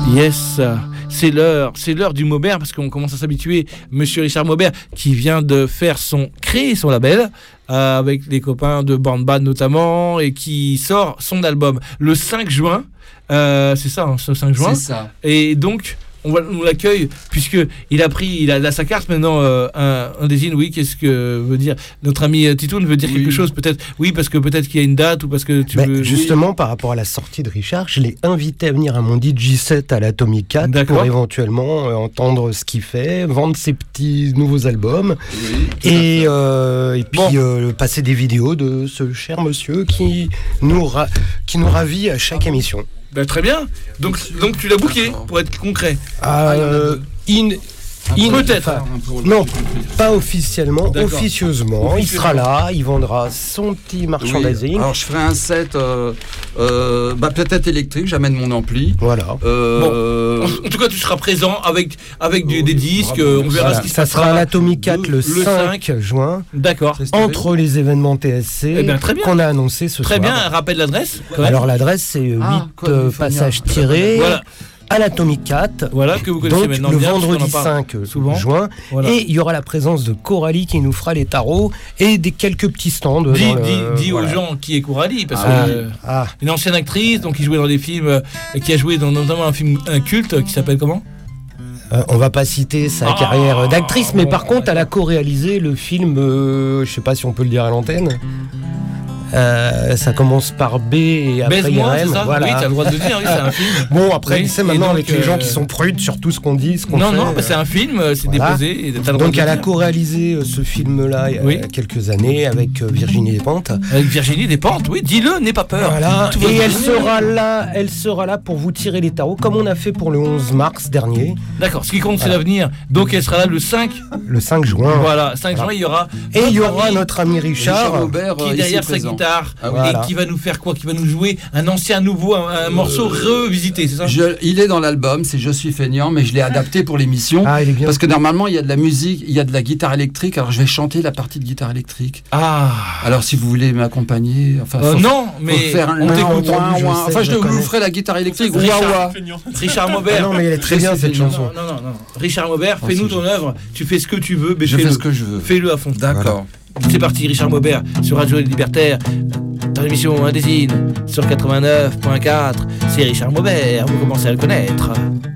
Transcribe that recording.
Yes, c'est l'heure du Maubert parce qu'on commence à s'habituer. Monsieur Richard Maubert qui vient de créer son label avec les copains de Bandbad notamment et qui sort son album le 5 juin. C'est ça, hein, ce 5 juin. C'est ça. Et donc on l'accueille puisque il a sa carte maintenant. Un désigne, oui. Qu'est-ce que veut dire notre ami Titoun veut dire quelque chose peut-être. Oui, parce que peut-être qu'il y a une date ou parce que tu veux. Justement, par rapport à la sortie de Richard, je l'ai invité à venir à mon DJ7 à l'Atomic 4 pour éventuellement entendre ce qu'il fait, vendre ses petits nouveaux albums et puis passer des vidéos de ce cher monsieur qui nous ravit à chaque émission. Ben, très bien. Donc tu l'as booké pour être concret. Peut-être. Non, pas officiellement. Officieusement, il sera là, il vendra son petit merchandising. Alors je ferai un set peut-être électrique, j'amène mon ampli. Voilà. En tout cas, tu seras présent avec des disques, on verra ce qui se passera. Ça sera à l'Atomic 4 le 5 juin. D'accord. Entre les événements TSC qu'on a annoncé ce soir. Très bien, rappelle l'adresse. Alors l'adresse c'est 8 passages tirés. Voilà. À l'Atomic 4, que vous connaissez maintenant le bien, vendredi 5 juin, et il y aura la présence de Coralie qui nous fera les tarots et des quelques petits stands. Dis aux gens qui est Coralie, parce que une ancienne actrice, donc qui jouait dans des films, qui a joué dans notamment un culte qui s'appelle comment ? On va pas citer sa carrière d'actrice, mais par contre, elle a co-réalisé le film, je sais pas si on peut le dire à l'antenne. Ça commence par B et après Baise-moi, IRM. Voilà. Oui, t'as le droit de le dire, oui, c'est un film. Bon, après, c'est maintenant avec les gens qui sont prudes sur tout ce qu'on dit, ce qu'on fait. Non, c'est un film, c'est déposé. Et t'as le droit donc, de elle a co-réalisé ce film-là il y a quelques années avec Virginie Despentes. Avec Virginie Despentes, oui, dis-le, n'aie pas peur. Voilà. Et elle sera là pour vous tirer les tarots, comme on a fait pour le 11 mars dernier. D'accord, ce qui compte, c'est l'avenir. Donc, elle sera là le 5 juin. Voilà, 5 juin, il y aura. Et il y aura notre ami Richard Aubert, qui est derrière sa guitare et qui va nous faire quoi ? Qui va nous jouer un ancien, nouveau, un morceau revisité, c'est ça ? Il est dans l'album, c'est Je suis feignant, mais je l'ai adapté pour l'émission. Il est bien. Parce que normalement, il y a de la musique, il y a de la guitare électrique, alors je vais chanter la partie de guitare électrique. Alors si vous voulez m'accompagner, mais faire je vous ferai la guitare électrique. Richard Maubert. Non, mais elle est très bien cette chanson. Non. Richard Maubert, fais-nous ton œuvre, tu fais ce que tu veux, mais je fais ce que je veux. Fais-le à fond. D'accord. C'est parti, Richard Maubert sur Radio Libertaire, dans l'émission Un Désigne sur 89.4. C'est Richard Maubert, vous commencez à le connaître.